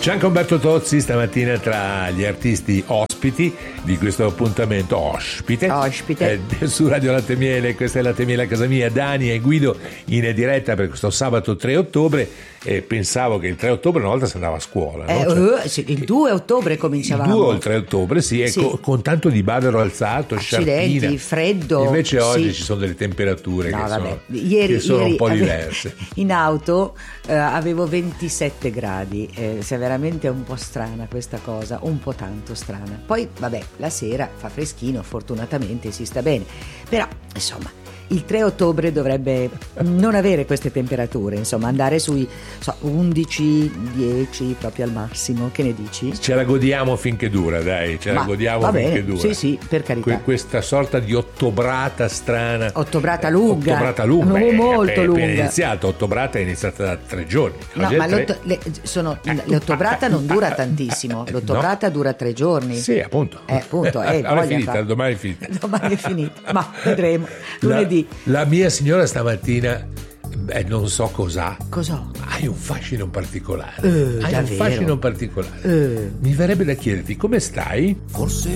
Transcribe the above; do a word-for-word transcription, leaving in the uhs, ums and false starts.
C'è anche Umberto Tozzi stamattina tra gli artisti ospiti di questo appuntamento, ospite, ospite. Eh, su Radio Latte Miele. Questa è Latte Miele a casa mia, Dani e Guido in diretta per questo sabato tre ottobre, e pensavo che il tre ottobre una volta si andava a scuola, eh, no? Cioè, uh, sì, il due ottobre cominciavamo. Il due o il tre ottobre, sì, e sì. Con, con tanto di bavero alzato, accidenti, sciarpina. freddo. Invece oggi sì. ci sono delle temperature no, che vabbè. sono, ieri, che sono ieri un po' ave- diverse. In auto eh, avevo ventisette gradi, eh, se veramente è un po' strana questa cosa, un po' tanto strana. Poi vabbè, la sera fa freschino, fortunatamente si sta bene, però insomma il tre ottobre dovrebbe non avere queste temperature, insomma andare sui so, undici dieci proprio al massimo. Che ne dici? Ce la godiamo finché dura, dai, ce Ma, la godiamo va finché bene, dura. sì sì, per carità. Que- questa sorta di ottobrata strana. Ottobrata lunga. Ottobrata lunga. Oh, eh, molto è lunga. È iniziata, ottobrata è iniziata da tre giorni. No, Oggi è ma tre... l'otto, le, sono, l'ottobrata non dura tantissimo, l'ottobrata no. dura tre giorni. Sì, appunto. Eh, appunto, eh, allora è voglia finita, fa- domani è finita. Domani è finita, ma vedremo. Lunedì. La, la mia signora stamattina, beh, non so cos'ha. Cos'ho? Hai un fascino particolare. Eh, Hai davvero? un fascino particolare. Eh. Mi verrebbe da chiederti come stai? Forse